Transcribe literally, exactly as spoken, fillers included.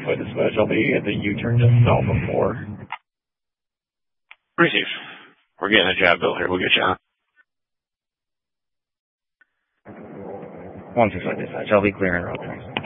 Alpha Dispatch. I'll be at the U-turn just south of four. Receive. We're getting a job built here. We'll get you on. one six five Dispatch. I'll be clearing road.